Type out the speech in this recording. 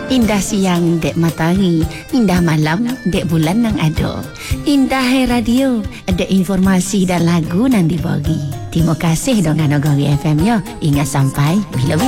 Indah siang dek matahari, indah malam dek bulan nang ado. Indah radio, ada informasi dan lagu nang dibagi. Terima kasih dengan Nagari FM ya. Ingat sampai bila-bila.